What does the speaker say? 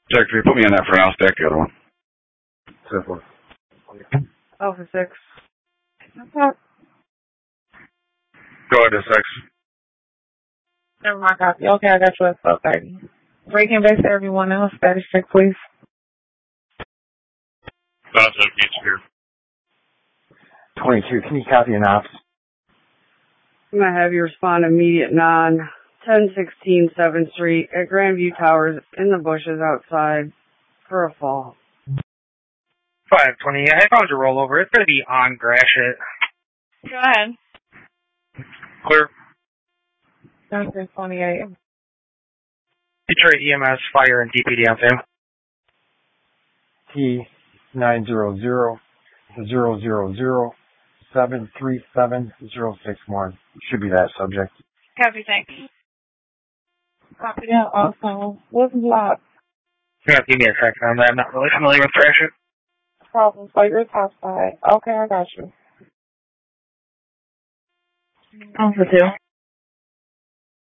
Jack 3, put me in that for now. Stack the other one. 10-4. Alpha 6. Go ahead to 6. Never mind, copy. Okay, I got you at 12:30. Breaking base to everyone else. Status check, please. That's it. Each here. 22, can you copy an ops? I'm going to have you respond immediate 1016 7th Street at Grandview Towers in the bushes outside for a fall. 520, I found your rollover. It's going to be on Gratiot. Go ahead. Clear. 1028. Detroit EMS, fire, and DPD on same. T900-000-737-061. Should be that subject. Copy, thanks. Copy that also. What's blocked? Yeah, give me a second on that. I'm not really familiar with Gratiot. Problem, so you're top side. Okay, I got you. Alpha 2.